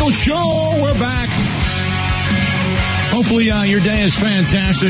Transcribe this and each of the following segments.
Michaels Show. We're back. Hopefully your day is fantastic.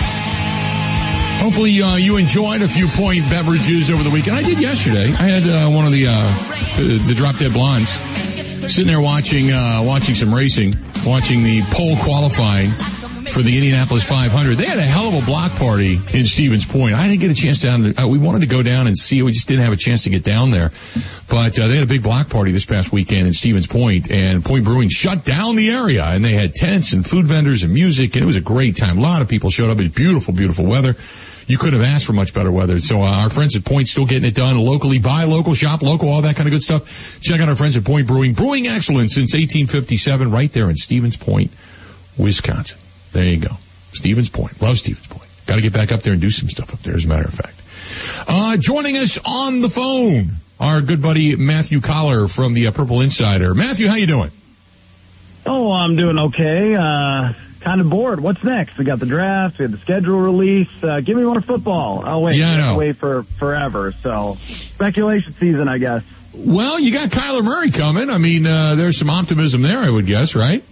Hopefully you enjoyed a few point beverages over the weekend. I did yesterday. I had one of the Drop Dead Blondes sitting there watching some racing, watching the pole qualifying for the Indianapolis 500. They had a hell of a block party in Stevens Point. I didn't get a chance we wanted to go down and see it. We just didn't have a chance to get down there. But they had a big block party this past weekend in Stevens Point, and Point Brewing shut down the area, and they had tents and food vendors and music, and it was a great time. A lot of people showed up. It was beautiful, beautiful weather. You couldn't have asked for much better weather. So our friends at Point still getting it done locally. Buy local, shop local, all that kind of good stuff. Check out our friends at Point Brewing. Brewing excellence since 1857 right there in Stevens Point, Wisconsin. There you go. Stevens Point. Love Stevens Point. Got to get back up there and do some stuff up there, as a matter of fact. Joining us on the phone, our good buddy Matthew Collar from the Purple Insider. Matthew, how you doing? Oh, I'm doing okay. Kind of bored. What's next? We got the draft. We had the schedule release. Give me more football. Oh, wait. Yeah, I know. Wait for forever. So, speculation season, I guess. Well, you got Kyler Murray coming. I mean, there's some optimism there, I would guess, right?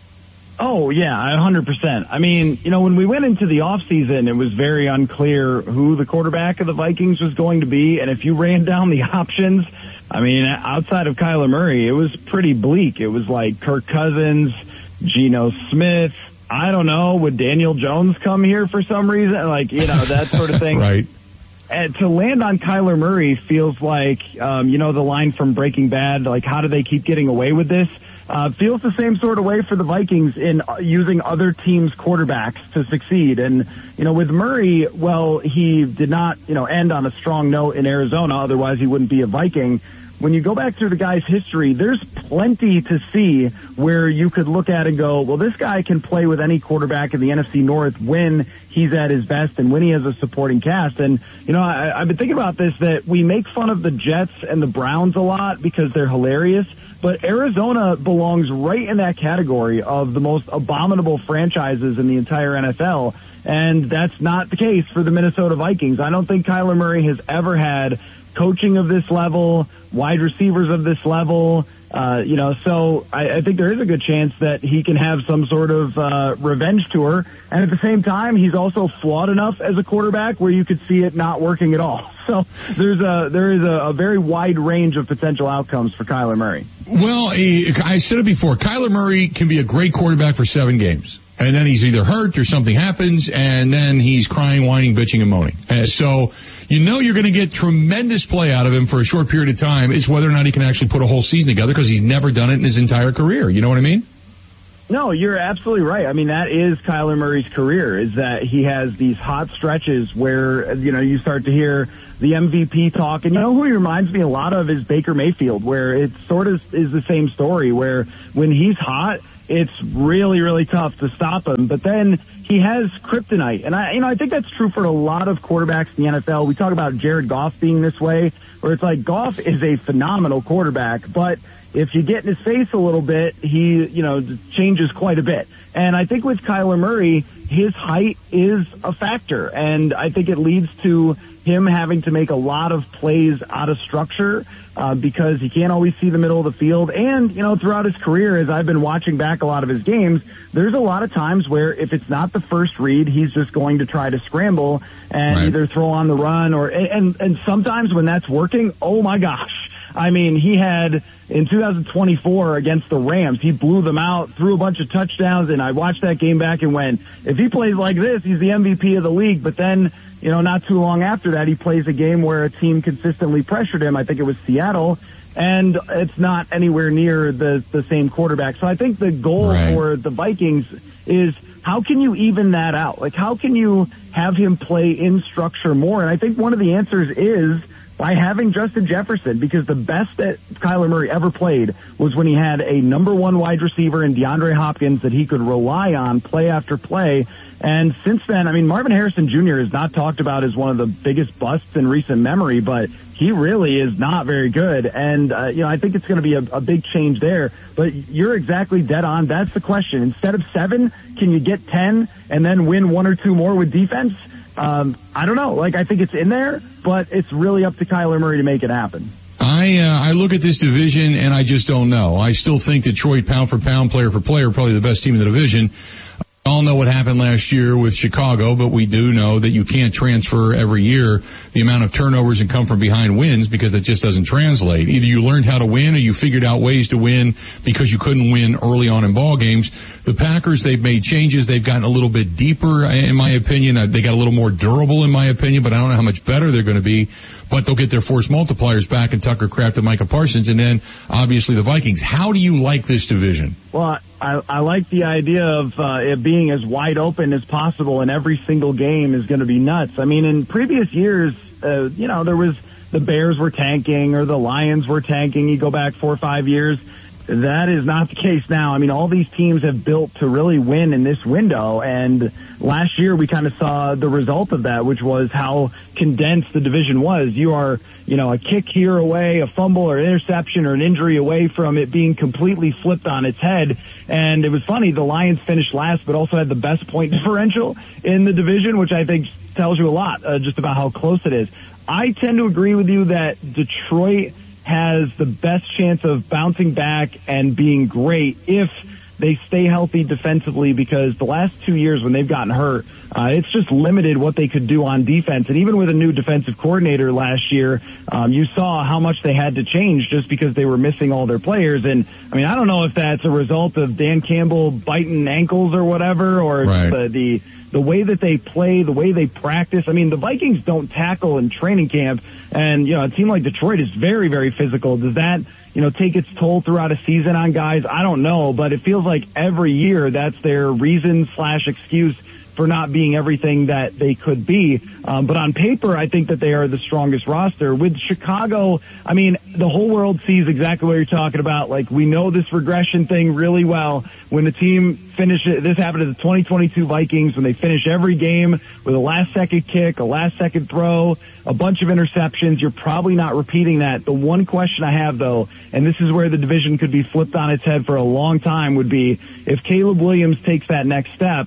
Oh, yeah, 100%. I mean, when we went into the offseason, it was very unclear who the quarterback of the Vikings was going to be. And if you ran down the options, I mean, outside of Kyler Murray, it was pretty bleak. It was like Kirk Cousins, Geno Smith. I don't know. Would Daniel Jones come here for some reason? That sort of thing. Right. And to land on Kyler Murray feels like, the line from Breaking Bad, like, how do they keep getting away with this? Feels the same sort of way for the Vikings in using other teams' quarterbacks to succeed. And, with Murray, well, he did not, end on a strong note in Arizona. Otherwise, he wouldn't be a Viking. When you go back through the guy's history, there's plenty to see where you could look at and go, well, this guy can play with any quarterback in the NFC North when he's at his best and when he has a supporting cast. And, I've been thinking about this, that we make fun of the Jets and the Browns a lot because they're hilarious. But Arizona belongs right in that category of the most abominable franchises in the entire NFL. And that's not the case for the Minnesota Vikings. I don't think Kyler Murray has ever had coaching of this level, wide receivers of this level. So I think there is a good chance that he can have some sort of revenge tour. And at the same time, he's also flawed enough as a quarterback where you could see it not working at all. So there is a very wide range of potential outcomes for Kyler Murray. Well, I said it before. Kyler Murray can be a great quarterback for 7 games. And then he's either hurt or something happens, and then he's crying, whining, bitching, and moaning. So you're going to get tremendous play out of him for a short period of time. It's whether or not he can actually put a whole season together because he's never done it in his entire career. You know what I mean? No, you're absolutely right. I mean, that is Kyler Murray's career, is that he has these hot stretches where, you start to hear the MVP talk. And who he reminds me a lot of is Baker Mayfield, where it sort of is the same story, where when he's hot, it's really, really tough to stop him. But then he has kryptonite. And I think that's true for a lot of quarterbacks in the NFL. We talk about Jared Goff being this way, where it's like Goff is a phenomenal quarterback, but if you get in his face a little bit, he, changes quite a bit. And I think with Kyler Murray, his height is a factor. And I think it leads to him having to make a lot of plays out of structure, because he can't always see the middle of the field. And, throughout his career, as I've been watching back a lot of his games, there's a lot of times where if it's not the first read, he's just going to try to scramble and either throw on the run and sometimes when that's working, oh my gosh. I mean, he had in 2024 against the Rams, he blew them out, threw a bunch of touchdowns, and I watched that game back and went, if he plays like this, he's the MVP of the league. But then, not too long after that, he plays a game where a team consistently pressured him. I think it was Seattle, and it's not anywhere near the same quarterback. So I think the goal for the Vikings is, how can you even that out? Like, how can you have him play in structure more? And I think one of the answers is by having Justin Jefferson, because the best that Kyler Murray ever played was when he had a number 1 wide receiver in DeAndre Hopkins that he could rely on play after play. And since then, I mean, Marvin Harrison Jr. is not talked about as one of the biggest busts in recent memory, but he really is not very good. And, I think it's going to be a big change there. But you're exactly dead on. That's the question. Instead of 7, can you get 10 and then win 1 or 2 more with defense? I don't know. I think it's in there, but it's really up to Kyler Murray to make it happen. I look at this division and I just don't know. I still think Detroit, pound for pound, player for player, probably the best team in the division. We all know what happened last year with Chicago, but we do know that you can't transfer every year the amount of turnovers and come from behind wins because it just doesn't translate. Either you learned how to win or you figured out ways to win because you couldn't win early on in ball games. The Packers, they've made changes. They've gotten a little bit deeper, in my opinion. They got a little more durable, in my opinion, but I don't know how much better they're going to be. But they'll get their force multipliers back in Tucker Kraft and Micah Parsons, and then obviously the Vikings. How do you like this division? Well, I like the idea of it being as wide open as possible, and every single game is going to be nuts. I mean, in previous years, there was the Bears were tanking or the Lions were tanking. You go back 4 or 5 years. That is not the case now. I mean, all these teams have built to really win in this window, and last year we kind of saw the result of that, which was how condensed the division was. You are, a kick here away, a fumble or an interception or an injury away from it being completely flipped on its head. And it was funny, the Lions finished last, but also had the best point differential in the division, which I think tells you a lot just about how close it is. I tend to agree with you that Detroit has the best chance of bouncing back and being great if they stay healthy defensively, because the last 2 years when they've gotten hurt, it's just limited what they could do on defense. And even with a new defensive coordinator last year, you saw how much they had to change just because they were missing all their players. And I mean, I don't know if that's a result of Dan Campbell biting ankles or whatever, or right. The way that they play, the way they practice. I mean, the Vikings don't tackle in training camp, and, a team like Detroit is very, very physical. Does that, take its toll throughout a season on guys? I don't know, but it feels like every year that's their reason/excuse for not being everything that they could be. But on paper, I think that they are the strongest roster. With Chicago, I mean, the whole world sees exactly what you're talking about. Like, we know this regression thing really well. When the team finishes, this happened to the 2022 Vikings, when they finish every game with a last-second kick, a last-second throw, a bunch of interceptions. You're probably not repeating that. The one question I have, though, and this is where the division could be flipped on its head for a long time, would be if Caleb Williams takes that next step.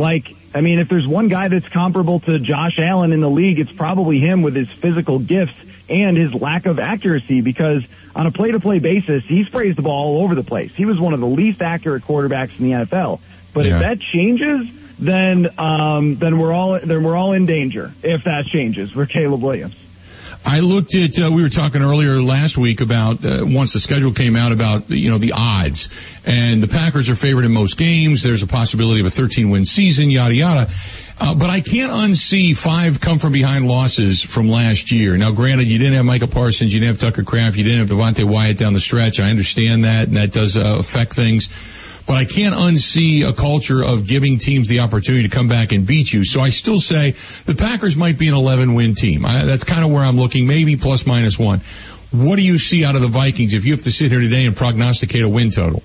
If there's one guy that's comparable to Josh Allen in the league, it's probably him with his physical gifts and his lack of accuracy, because on a play-to-play basis, he sprays the ball all over the place. He was one of the least accurate quarterbacks in the NFL. But if that changes, then we're all in danger if that changes for Caleb Williams. I looked at, we were talking earlier last week about, once the schedule came out, about, the odds. And the Packers are favored in most games. There's a possibility of a 13-win season, yada, yada. But I can't unsee 5 come-from-behind losses from last year. Now, granted, you didn't have Micah Parsons, you didn't have Tucker Kraft, you didn't have Devontae Wyatt down the stretch. I understand that, and that does affect things. But I can't unsee a culture of giving teams the opportunity to come back and beat you. So I still say the Packers might be an 11-win team. That's kind of where I'm looking, maybe ±1. What do you see out of the Vikings if you have to sit here today and prognosticate a win total?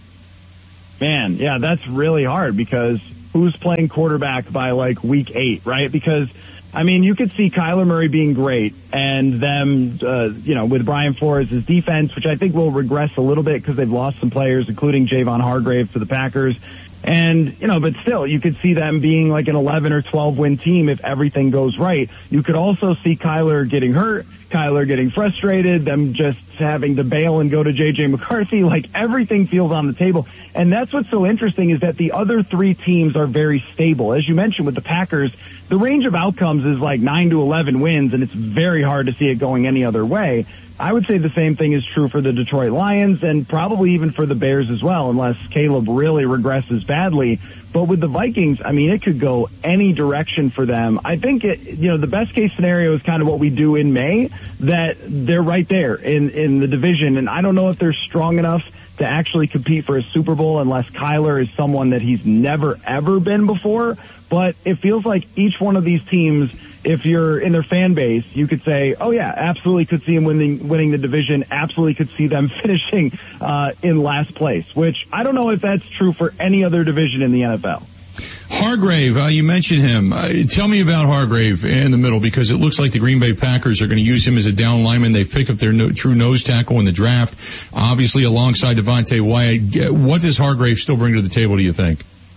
Man, yeah, that's really hard, because who's playing quarterback by week 8, right? Because, you could see Kyler Murray being great, and them, with Brian Flores' defense, which I think will regress a little bit because they've lost some players, including Javon Hargrave for the Packers. And, but still, you could see them being like an 11 or 12 win team if everything goes right. You could also see Kyler getting hurt, Kyler getting frustrated, them just having to bail and go to J.J. McCarthy. Everything feels on the table. And that's what's so interesting, is that the other 3 teams are very stable. As you mentioned with the Packers, the range of outcomes is 9 to 11 wins, and it's very hard to see it going any other way. I would say the same thing is true for the Detroit Lions, and probably even for the Bears as well, unless Caleb really regresses badly. But with the Vikings, it could go any direction for them. I think the best case scenario is kind of what we do in May, that they're right there in the division. And I don't know if they're strong enough to actually compete for a Super Bowl unless Kyler is someone that he's never, ever been before. But it feels like each one of these teams, if you're in their fan base, you could say, oh yeah, absolutely could see them winning the division, absolutely could see them finishing in last place, which I don't know if that's true for any other division in the NFL. Hargrave, you mentioned him. Tell me about Hargrave in the middle, because it looks like the Green Bay Packers are going to use him as a down lineman. They've picked up their true nose tackle in the draft, obviously alongside Devontae Wyatt. What does Hargrave still bring to the table, do you think?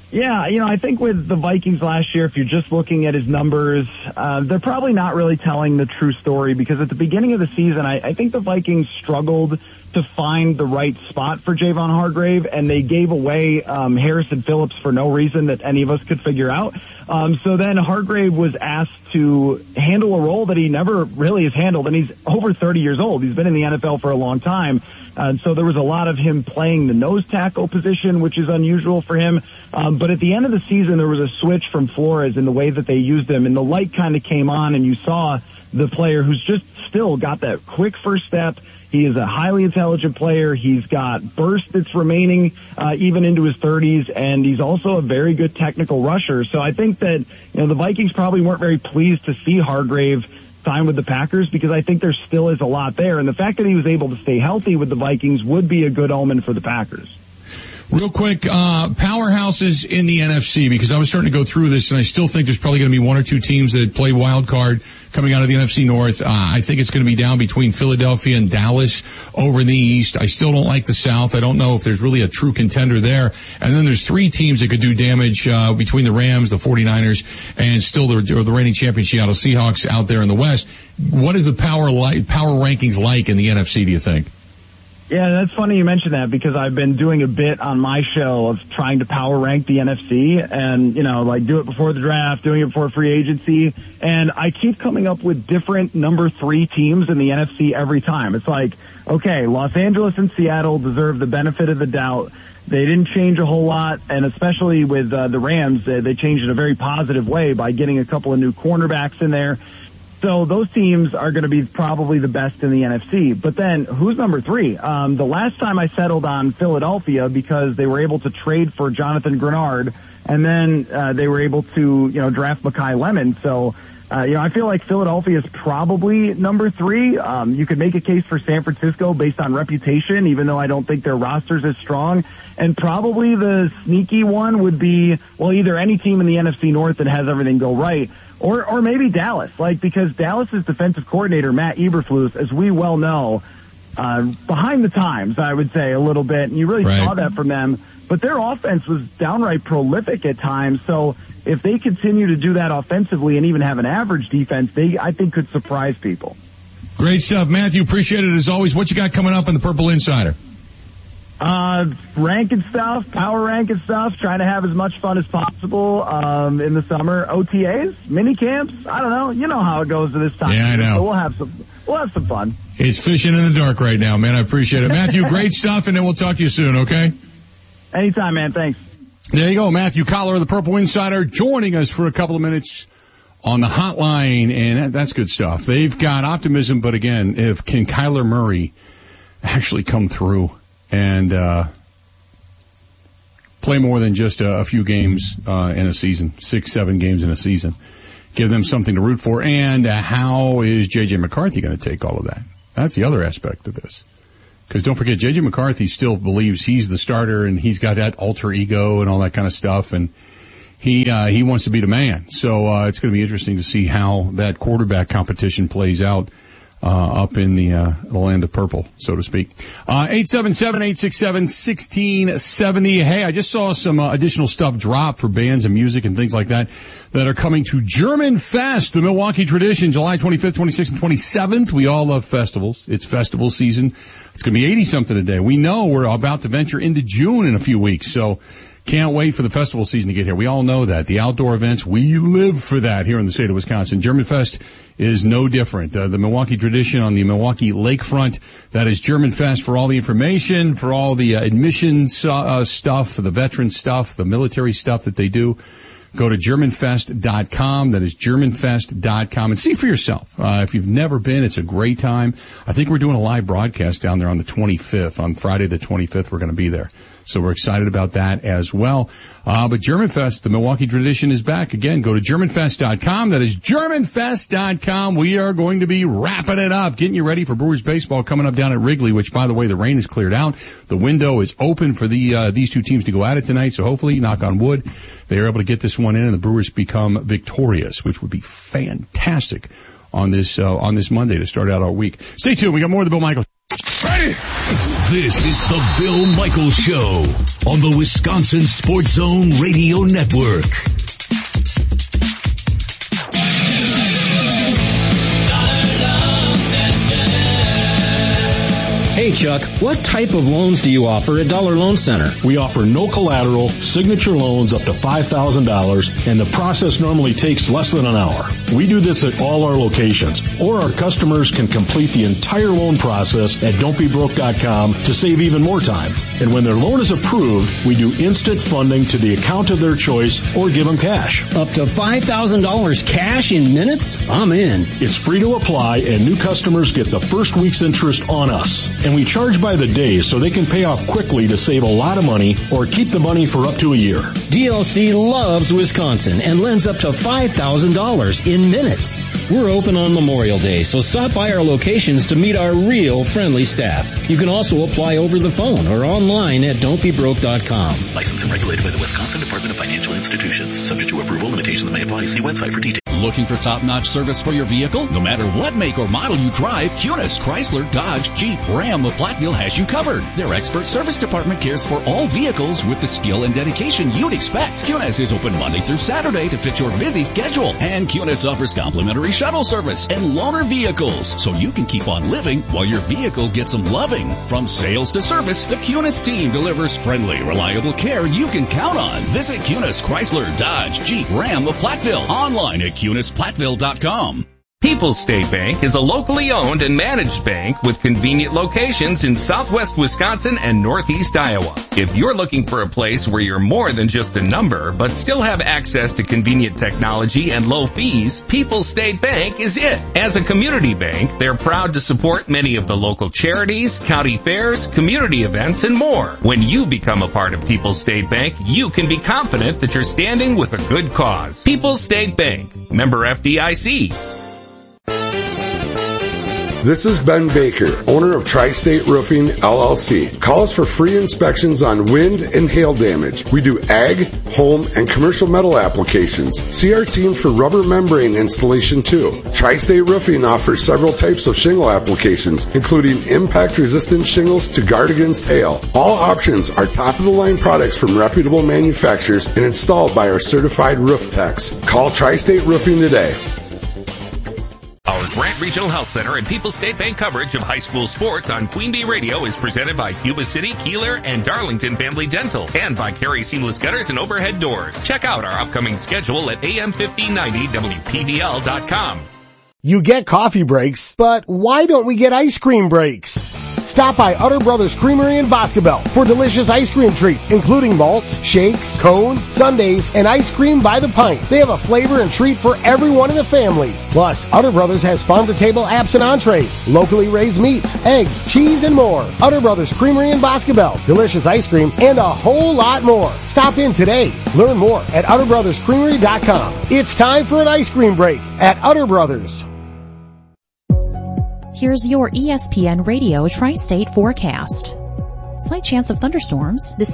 Yeah, I think with the Vikings last year, if you're just looking at his numbers, they're probably not really telling the true story, because at the beginning of the season, I think the Vikings struggled to find the right spot for Javon Hargrave, and they gave away Harrison Phillips for no reason that any of us could figure out. So then Hargrave was asked to handle a role that he never really has handled, and he's over 30 years old. He's been in the NFL for a long time. So there was a lot of him playing the nose tackle position, which is unusual for him. But at the end of the season, there was a switch from Flores in the way that they used him, and the light kind of came on, and you saw the player who's just still got that quick first step. He is a highly intelligent player. He's got burst that's remaining even into his 30s, and he's also a very good technical rusher. So I think that the Vikings probably weren't very pleased to see Hargrave sign with the Packers, because I think there still is a lot there. And the fact that he was able to stay healthy with the Vikings would be a good omen for the Packers. Real quick, powerhouses in the NFC, because I was starting to go through this, and I still think there's probably going to be one or two teams that play wild card coming out of the NFC North. I think it's going to be down between Philadelphia and Dallas over in the East. I still don't like the South. I don't know if there's really a true contender there. And then there's three teams that could do damage between the Rams, the 49ers, and still the reigning champion Seattle Seahawks out there in the West. What is the power rankings like in the NFC, do you think? Yeah, that's funny you mention that, because I've been doing a bit on my show of trying to power rank the NFC and, do it before the draft, doing it before free agency. And I keep coming up with different number 3 teams in the NFC every time. It's like, okay, Los Angeles and Seattle deserve the benefit of the doubt. They didn't change a whole lot, and especially with the Rams, they changed in a very positive way by getting a couple of new cornerbacks in there. So those teams are going to be probably the best in the NFC. But then who's number 3? The last time I settled on Philadelphia, because they were able to trade for Jonathan Grenard, and then they were able to, draft Mekhi Lemon. So, I feel like Philadelphia is probably number 3. You could make a case for San Francisco based on reputation, even though I don't think their roster's as strong. And probably the sneaky one would be, either any team in the NFC North that has everything go right, or maybe Dallas, because Dallas's defensive coordinator, Matt Eberflus, as we well know, behind the times, I would say a little bit, and you really saw that from them. But their offense was downright prolific at times, so if they continue to do that offensively and even have an average defense, I think could surprise people. Great stuff, Matthew. Appreciate it as always. What you got coming up on the Purple Insider? Ranking stuff, power ranking stuff, trying to have as much fun as possible, in the summer. OTAs, mini camps, I don't know. You know how it goes to this time. Yeah, I know. So we'll have some fun. It's fishing in the dark right now, man. I appreciate it. Matthew, great stuff, and then we'll talk to you soon, okay? Anytime, man. Thanks. There you go. Matthew Coller of the Purple Insider joining us for a couple of minutes on the hotline, and that's good stuff. They've got optimism, but again, can Kyler Murray actually come through and play more than just a few games in a season, 6-7 games in a season, give them something to root for, and how is J.J. McCarthy going to take all of that? That's the other aspect of this. Because don't forget, J.J. McCarthy still believes he's the starter, and he's got that alter ego and all that kind of stuff, and he wants to be the man. So it's going to be interesting to see how that quarterback competition plays out up in the land of purple, so to speak. 877-867-1670. Hey, I just saw some additional stuff drop for bands and music and things like that are coming to German Fest, the Milwaukee tradition, July 25th, 26th, and 27th. We all love festivals. It's festival season. It's going to be 80-something today. We know we're about to venture into June in a few weeks, so can't wait for the festival season to get here. We all know that. The outdoor events, we live for that here in the state of Wisconsin. German Fest is no different. The Milwaukee tradition on the Milwaukee lakefront, that is German Fest. For all the information, for all the admissions stuff, for the veteran stuff, the military stuff that they do, go to GermanFest.com. That is GermanFest.com, and see for yourself. If you've never been, it's a great time. I think we're doing a live broadcast down there on the 25th. On Friday the 25th, we're going to be there. So we're excited about that as well. But German Fest, the Milwaukee tradition, is back. Again, go to GermanFest.com. That is GermanFest.com. We are going to be wrapping it up, getting you ready for Brewers baseball coming up down at Wrigley, which, by the way, the rain has cleared out. The window is open for these two teams to go at it tonight. So hopefully, knock on wood, they are able to get this one in and the Brewers become victorious, which would be fantastic on this Monday to start out our week. Stay tuned. We got more of the Bill Michaels. ready? This is the Bill Michaels Show on the Wisconsin Sports Zone Radio Network. Hey Chuck, what type of loans do you offer at Dollar Loan Center? We offer no collateral, signature loans up to $5,000, and the process normally takes less than an hour. We do this at all our locations, or our customers can complete the entire loan process at don'tbebroke.com to save even more time. And when their loan is approved, we do instant funding to the account of their choice or give them cash. Up to $5,000 cash in minutes? I'm in. It's free to apply, and new customers get the first week's interest on us. And we charge by the day so they can pay off quickly to save a lot of money or keep the money for up to a year. DLC loves Wisconsin and lends up to $5,000 in minutes. We're open on Memorial Day, so stop by our locations to meet our real friendly staff. You can also apply over the phone or online at don'tbebroke.com. Licensed and regulated by the Wisconsin Department of Financial Institutions. Subject to approval. Limitations may apply. See website for details. Looking for top-notch service for your vehicle? No matter what make or model you drive, Kunis, Chrysler, Dodge, Jeep, Ram of Platteville has you covered. Their expert service department cares for all vehicles with the skill and dedication you'd expect. Kunis is open Monday through Saturday to fit your busy schedule. And Kunis offers complimentary shuttle service and loaner vehicles, so you can keep on living while your vehicle gets some loving. From sales to service, the Kunis team delivers friendly, reliable care you can count on. Visit Kunis, Chrysler, Dodge, Jeep, Ram of Platteville. Online at KunisPlatteville.com. People's State Bank is a locally owned and managed bank with convenient locations in southwest Wisconsin and northeast Iowa. If you're looking for a place where you're more than just a number, but still have access to convenient technology and low fees, People's State Bank is it. As a community bank, they're proud to support many of the local charities, county fairs, community events, and more. When you become a part of People's State Bank, you can be confident that you're standing with a good cause. People's State Bank, member FDIC. This is Ben Baker, owner of Tri-State Roofing, LLC. Call us for free inspections on wind and hail damage. We do ag, home, and commercial metal applications. See our team for rubber membrane installation too. Tri-State Roofing offers several types of shingle applications, including impact-resistant shingles to guard against hail. All options are top-of-the-line products from reputable manufacturers and installed by our certified roof techs. Call Tri-State Roofing today. Our Grant Regional Health Center and People's State Bank coverage of high school sports on Queen Bee Radio is presented by Cuba City, Keeler, and Darlington Family Dental, and by Carey Seamless Gutters and Overhead Doors. Check out our upcoming schedule at am1590wpdl.com. You get coffee breaks, but why don't we get ice cream breaks? Stop by Utter Brothers Creamery in Boscobel for delicious ice cream treats, including malts, shakes, cones, sundaes, and ice cream by the pint. They have a flavor and treat for everyone in the family. Plus, Utter Brothers has farm-to-table apps and entrees, locally raised meats, eggs, cheese, and more. Utter Brothers Creamery in Boscobel, delicious ice cream, and a whole lot more. Stop in today. Learn more at UtterBrothersCreamery.com. It's time for an ice cream break at Utter Brothers. Here's your ESPN Radio Tri-State forecast. Slight chance of thunderstorms this